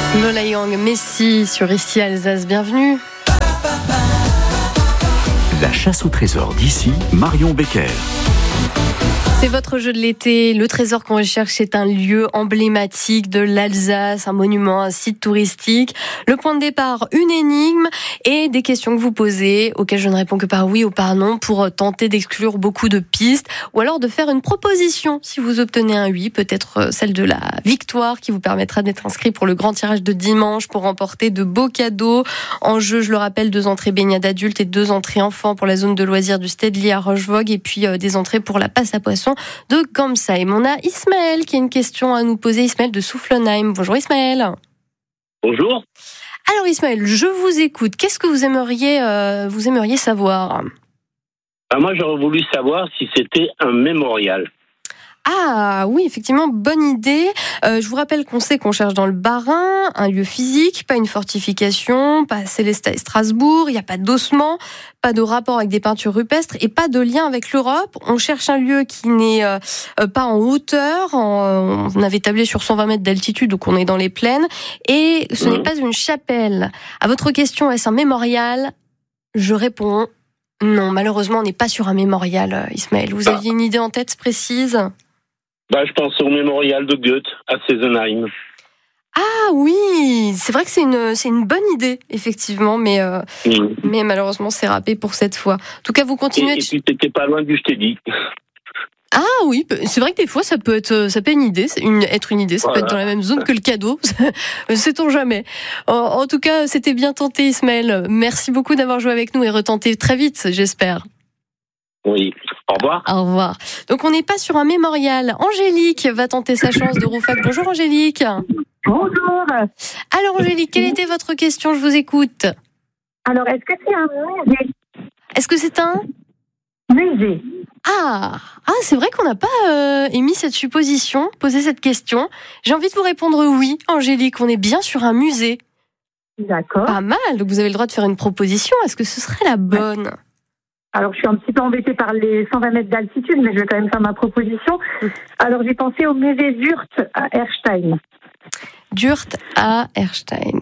Lola Young, Messi sur Ici Alsace, bienvenue. La chasse au trésor d'ici, Marion Becker. C'est votre jeu de l'été. Le trésor qu'on recherche, c'est un lieu emblématique de l'Alsace, un monument, un site touristique. Le point de départ, une énigme et des questions que vous posez, auxquelles je ne réponds que par oui ou par non, pour tenter d'exclure beaucoup de pistes, ou alors de faire une proposition. Si vous obtenez un oui, peut-être celle de la victoire qui vous permettra d'être inscrit pour le grand tirage de dimanche pour remporter de beaux cadeaux. En jeu, je le rappelle, 2 entrées baignade adultes et 2 entrées enfants pour la zone de loisirs du Stedely à Rochevogue, et puis des entrées pour la passe à poisson de Gamsheim. On a Ismaël qui a une question à nous poser. Ismaël de Soufflenheim. Bonjour Ismaël. Bonjour. Alors Ismaël, je vous écoute. Qu'est-ce que vous aimeriez savoir ? Moi, j'aurais voulu savoir si c'était un mémorial. Ah oui, effectivement, bonne idée. Je vous rappelle qu'on sait qu'on cherche dans le Bas-Rhin un lieu physique, pas une fortification, pas Célestat et Strasbourg, il n'y a pas d'ossement, pas de rapport avec des peintures rupestres et pas de lien avec l'Europe. On cherche un lieu qui n'est pas en hauteur. On avait tablé sur 120 mètres d'altitude, donc on est dans les plaines. Et ce n'est pas une chapelle. À votre question, est-ce un mémorial ? Je réponds non, malheureusement, on n'est pas sur un mémorial, Ismaël. Vous aviez une idée en tête précise ? Je pense au mémorial de Goethe à Sesenheim. Ah oui, c'est vrai que c'est une bonne idée, effectivement, mais malheureusement, c'est râpé pour cette fois. En tout cas, vous continuez... Et puis, t'étais pas loin du Stedely. Ah oui, c'est vrai que des fois, ça peut être une idée, être une idée, ça peut être dans la même zone que le cadeau, sait-on jamais. En tout cas, c'était bien tenté, Ismaël. Merci beaucoup d'avoir joué avec nous et retenté très vite, j'espère. Oui, au revoir. Au revoir. Donc, on n'est pas sur un mémorial. Angélique va tenter sa chance de Rouffach. Bonjour Angélique. Bonjour. Alors Angélique, quelle était votre question ? Je vous écoute. Alors, est-ce que c'est un musée ? Est-ce que c'est un musée? Ah, c'est vrai qu'on n'a pas émis cette supposition, posé cette question. J'ai envie de vous répondre oui, Angélique, on est bien sur un musée. D'accord. Pas mal, donc vous avez le droit de faire une proposition. Est-ce que ce serait la bonne ? Alors, je suis un petit peu embêtée par les 120 mètres d'altitude, mais je vais quand même faire ma proposition. Alors, j'ai pensé au musée Wurth à Erstein. Wurth à Erstein.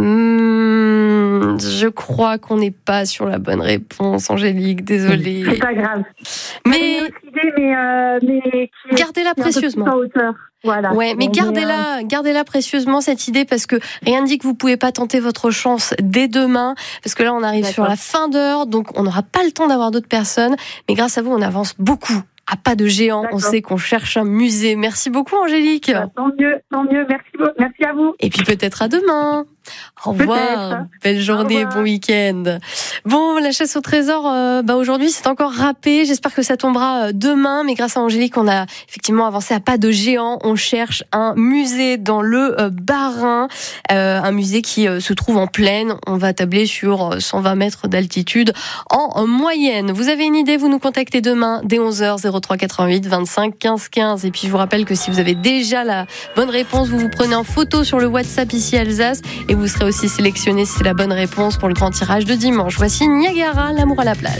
Je crois qu'on n'est pas sur la bonne réponse, Angélique, désolée. C'est pas grave. Mais qui gardez-la précieusement. En hauteur. Voilà. Ouais, mais gardez-la précieusement cette idée, parce que rien ne dit que vous pouvez pas tenter votre chance dès demain, parce que là on arrive sur la fin d'heure, donc on n'aura pas le temps d'avoir d'autres personnes, mais grâce à vous on avance beaucoup. À pas de géant, on sait qu'on cherche un musée. Merci beaucoup Angélique. Tant mieux, merci à vous. Et puis peut-être à demain. Au revoir, belle journée, bon week-end. Bon, la chasse au trésor, aujourd'hui c'est encore râpé. J'espère que ça tombera demain, mais grâce à Angélique, on a effectivement avancé à pas de géant. On cherche un musée dans le Bas-Rhin, un musée qui se trouve en plaine. On va tabler sur 120 mètres d'altitude en moyenne. Vous avez une idée, vous nous contactez demain dès 11h 03 88 25 15 15. Et puis je vous rappelle que si vous avez déjà la bonne réponse, vous prenez en photo sur le WhatsApp Ici Alsace et vous serez aussi sélectionné si c'est la bonne réponse pour le grand tirage de dimanche. Voici Niagara, l'amour à la plage.